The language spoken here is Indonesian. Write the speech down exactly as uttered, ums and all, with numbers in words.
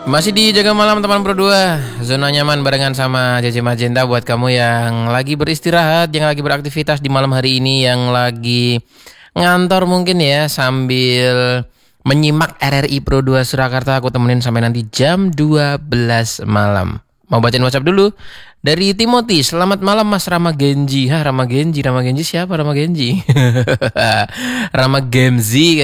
Masih di Jaga Malam teman Pro dua, zona nyaman barengan sama J J Magenta buat kamu yang lagi beristirahat, yang lagi beraktivitas di malam hari ini, yang lagi ngantor mungkin ya sambil menyimak R R I Pro dua Surakarta. Aku temenin sampai nanti jam dua belas malam. Mau bacain WhatsApp dulu dari Timothy. Selamat malam Mas Rama Genji. Hah, Rama Genji, Rama Genji siapa Rama Genji? Rama Genji